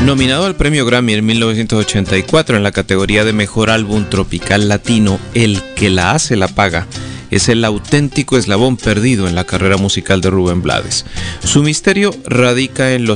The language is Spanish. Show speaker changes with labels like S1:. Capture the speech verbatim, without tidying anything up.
S1: Nominado al premio Grammy en mil novecientos ochenta y cuatro en la categoría de Mejor Álbum Tropical Latino, El que la hace la paga es el auténtico eslabón perdido en la carrera musical de Rubén Blades. Su misterio radica en los